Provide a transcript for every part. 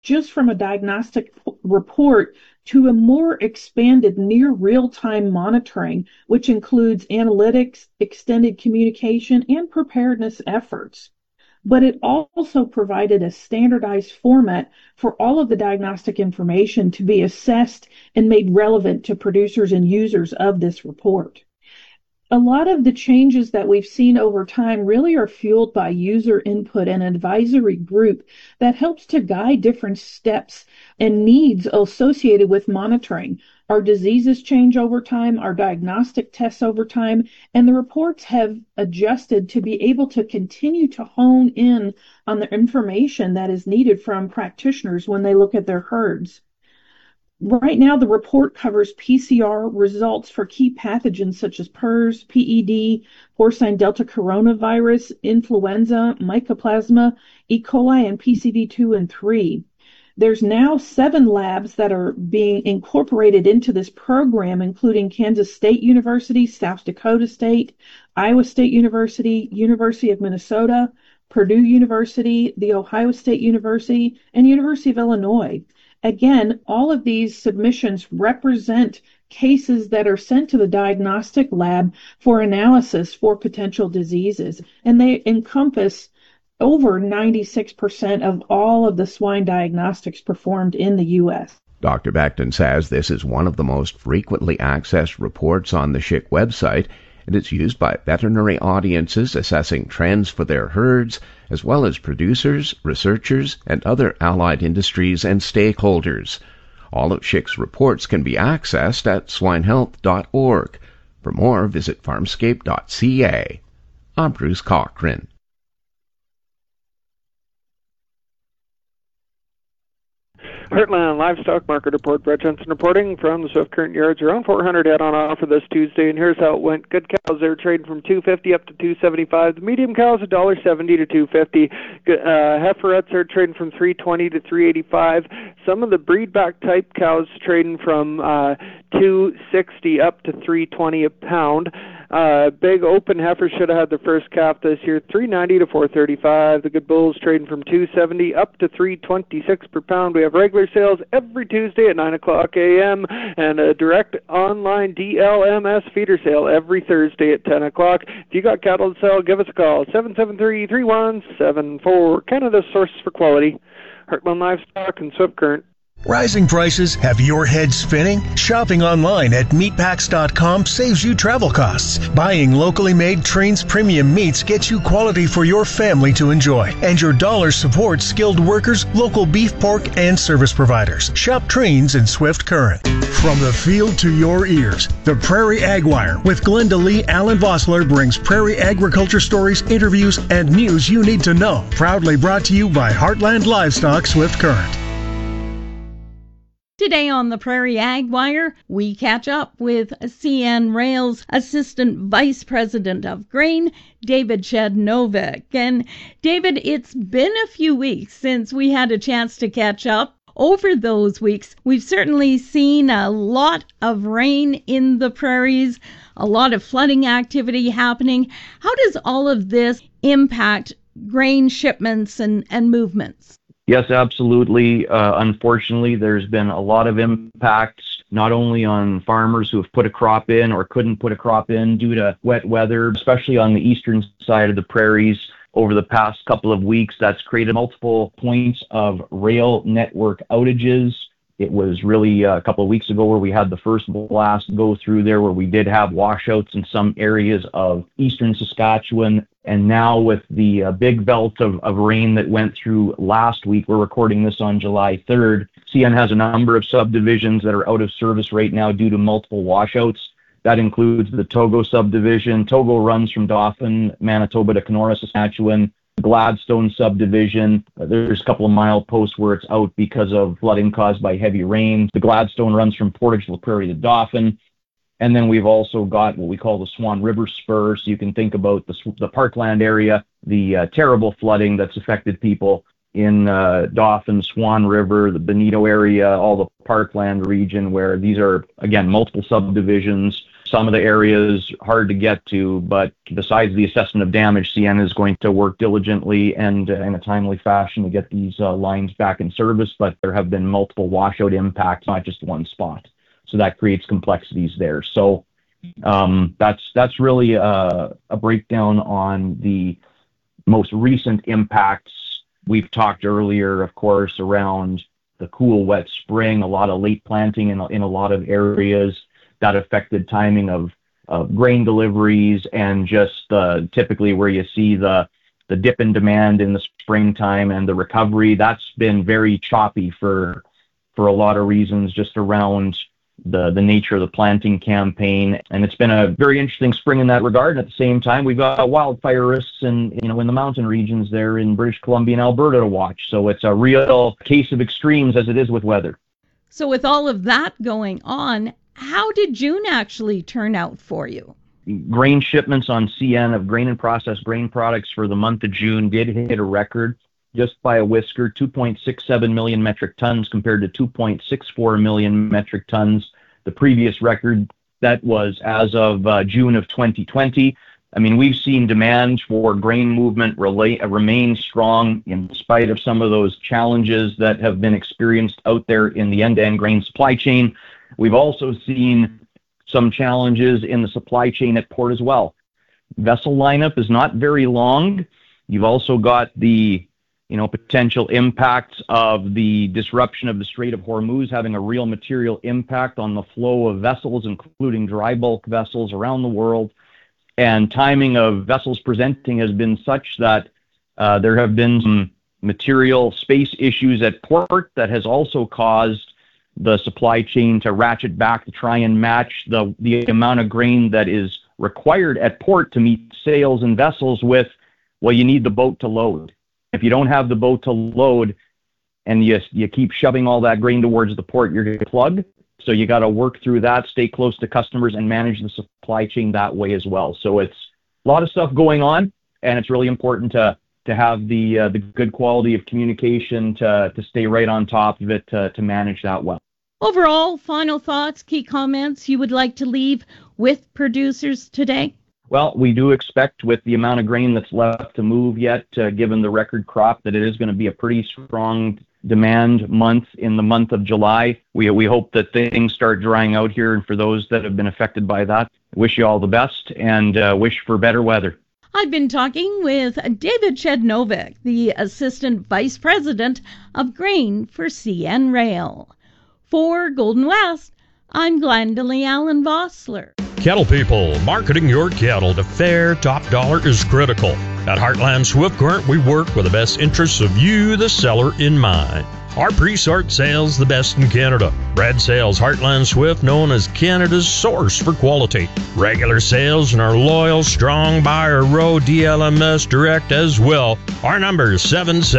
just from a diagnostic report to a more expanded near real-time monitoring, which includes analytics, extended communication, and preparedness efforts. But it also provided a standardized format for all of the diagnostic information to be assessed and made relevant to producers and users of this report. A lot of the changes that we've seen over time really are fueled by user input and advisory group that helps to guide different steps and needs associated with monitoring. Our diseases change over time, our diagnostic tests over time, and the reports have adjusted to be able to continue to hone in on the information that is needed from practitioners when they look at their herds. Right now, the report covers PCR results for key pathogens such as PRRS, PED, porcine delta coronavirus, influenza, mycoplasma, E. coli, and PCV2 and 3. There's now 7 labs that are being incorporated into this program, including Kansas State University, South Dakota State, Iowa State University, University of Minnesota, Purdue University, The Ohio State University, and University of Illinois. Again, all of these submissions represent cases that are sent to the diagnostic lab for analysis for potential diseases, and they encompass over 96% of all of the swine diagnostics performed in the U.S. Dr. Becton says this is one of the most frequently accessed reports on the SHIC website, and it's used by veterinary audiences assessing trends for their herds, as well as producers, researchers, and other allied industries and stakeholders. All of SHIC's reports can be accessed at swinehealth.org. For more, visit farmscape.ca. I'm Bruce Cochran. Heartland Livestock Market Report. Brett Jensen reporting from the Swift Current Yards. Around 400 head on offer this Tuesday, and here's how it went. Good cows, they're trading from $2.50 up to $2.75. The medium cows, $1.70 to $2.50. Heiferettes are trading from $3.20 to $3.85. Some of the breedback type cows trading from $2.60 up to $3.20 a pound. Big open heifers should have had their first calf this year, $3.90 to $4.35. The good bulls trading from $2.70 up to $3.26 per pound. We have regular sales every Tuesday at 9 o'clock a.m. and a direct online DLMS feeder sale every Thursday at 10 o'clock. If you got cattle to sell, give us a call, 773-3174. Canada's source for quality. Heartland Livestock and Swift Current. Rising prices have your head spinning? Shopping online at meatpacks.com saves you travel costs. Buying locally made Trains premium meats gets you quality for your family to enjoy. And your dollars support skilled workers, local beef, pork, and service providers. Shop Trains in Swift Current. From the field to your ears, the Prairie Ag Wire with Glenda Lee Allen Vossler brings prairie agriculture stories, interviews, and news you need to know. Proudly brought to you by Heartland Livestock Swift Current. Today on the Prairie Ag Wire, we catch up with CN Rail's Assistant Vice President of Grain, David Shednovic. And David, it's been a few weeks since we had a chance to catch up. Over those weeks, we've certainly seen a lot of rain in the prairies, a lot of flooding activity happening. How does all of this impact grain shipments and movements? Yes, absolutely. Unfortunately, there's been a lot of impacts, not only on farmers who have put a crop in or couldn't put a crop in due to wet weather, especially on the eastern side of the prairies. Over the past couple of weeks, that's created multiple points of rail network outages. It was really a couple of weeks ago where we had the first blast go through there, where we did have washouts in some areas of eastern Saskatchewan. And now with the big belt of rain that went through last week, we're recording this on July 3rd. CN has a number of subdivisions that are out of service right now due to multiple washouts. That includes the Togo subdivision. Togo runs from Dauphin, Manitoba to Kenora, Saskatchewan. Gladstone subdivision, there's a couple of mileposts where it's out because of flooding caused by heavy rain. The Gladstone runs from Portage La Prairie to Dauphin. And then we've also got what we call the Swan River Spur. So you can think about the Parkland area, the terrible flooding that's affected people. in Dauphin, Swan River, the Bonito area, all the Parkland region, where these are, again, multiple subdivisions. Some of the areas hard to get to, but besides the assessment of damage, CN is going to work diligently and in a timely fashion to get these lines back in service, but there have been multiple washout impacts, not just one spot. So that creates complexities there. So that's really a breakdown on the most recent impacts. We've talked earlier, of course, around the cool, wet spring, a lot of late planting in a lot of areas that affected timing of grain deliveries, and just typically where you see the dip in demand in the springtime and the recovery. That's been very choppy for a lot of reasons, just around the nature of the planting campaign. And it's been a very interesting spring in that regard. And at the same time, we've got wildfire risks in the mountain regions there in British Columbia and Alberta to watch. So it's a real case of extremes, as it is with weather. So with all of that going on, how did June actually turn out for you? Grain shipments on CN of grain and processed grain products for the month of June did hit a record just by a whisker, 2.67 million metric tons compared to 2.64 million metric tons. The previous record, that was as of June of 2020. I mean, we've seen demand for grain movement remain strong in spite of some of those challenges that have been experienced out there in the end-to-end grain supply chain. We've also seen some challenges in the supply chain at port as well. Vessel lineup is not very long. You've also got the potential impacts of the disruption of the Strait of Hormuz having a real material impact on the flow of vessels, including dry bulk vessels around the world. And timing of vessels presenting has been such that there have been some material space issues at port that has also caused the supply chain to ratchet back to try and match the amount of grain that is required at port to meet sales and vessels with, well, you need the boat to load. If you don't have the boat to load and you keep shoving all that grain towards the port, you're going to plug. So you got to work through that, stay close to customers, and manage the supply chain that way as well. So it's a lot of stuff going on, and it's really important to have the good quality of communication to stay right on top of it to manage that well. Overall, final thoughts, key comments you would like to leave with producers today? Well, we do expect, with the amount of grain that's left to move yet, given the record crop, that it is going to be a pretty strong demand month in the month of July. We hope that things start drying out here, and for those that have been affected by that, wish you all the best and wish for better weather. I've been talking with David Chednovic, the Assistant Vice President of Grain for CN Rail. For Golden West, I'm Glendalee Allen Vossler. Cattle people, marketing your cattle to fair top dollar is critical. At Heartland Swift Current, we work with the best interests of you, the seller, in mind. Our pre-sort sales the best in Canada. Bred sales Heartland Swift, known as Canada's source for quality. Regular sales and our loyal, strong buyer row DLMS direct as well. Our number is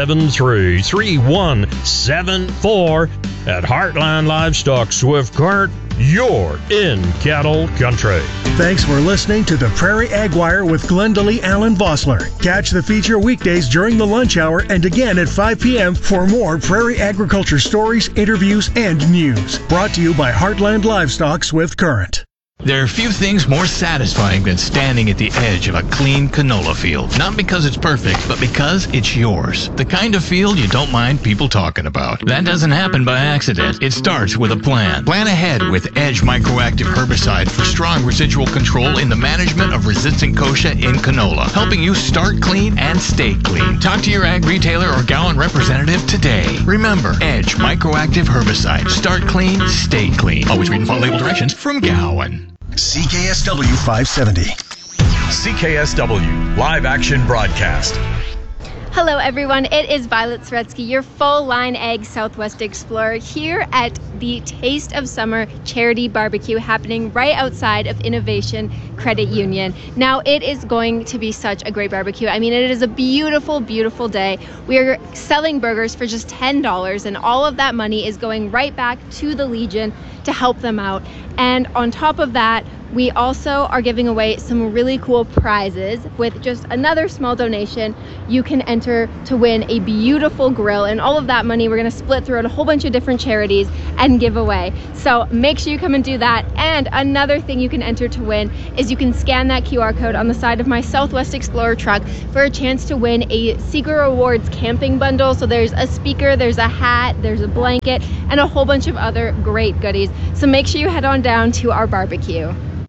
773-3174. At Heartland Livestock Swift Current, you're in cattle country. Thanks for listening to the Prairie Ag Wire with Glendalee Allen Vossler. Catch the feature weekdays during the lunch hour and again at 5 p.m. for more prairie agriculture stories, interviews, and news. Brought to you by Heartland Livestock Swift Current. There are few things more satisfying than standing at the edge of a clean canola field. Not because it's perfect, but because it's yours. The kind of field you don't mind people talking about. That doesn't happen by accident. It starts with a plan. Plan ahead with Edge Microactive Herbicide for strong residual control in the management of resistant kochia in canola, helping you start clean and stay clean. Talk to your ag retailer or Gowan representative today. Remember, Edge Microactive Herbicide. Start clean, stay clean. Always read and follow label directions from Gowan. CKSW 570. CKSW Live Action Broadcast. Hello everyone, it is Violet Soretsky, your full-line Ag Southwest Explorer, here at the Taste of Summer Charity Barbecue happening right outside of Innovation Credit Union. Now, it is going to be such a great barbecue. I mean, it is a beautiful, beautiful day. We are selling burgers for just $10, and all of that money is going right back to the Legion to help them out. And on top of that, We also are giving away some really cool prizes. With just another small donation, you can enter to win a beautiful grill, and all of that money we're going to split throughout a whole bunch of different charities and give away. So make sure you come and do that. And another thing you can enter to win is you can scan that QR code on the side of my Southwest Explorer truck for a chance to win a Seeger Awards camping bundle. So there's a speaker, there's a hat, there's a blanket, and a whole bunch of other great goodies. So make sure you head on down to our barbecue.